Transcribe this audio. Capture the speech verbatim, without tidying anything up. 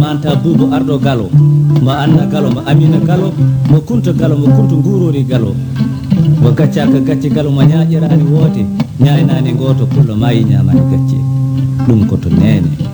manta Boubou arɗo Galo mo Anna Galo mo Amina Galo mo Kunta Galo mo Kunta Ngurori Galo mo gaccaka gacce Galo mo ñaƴirani woote ñaynani goto pullo mayi ñamani gacce ɗum koto nene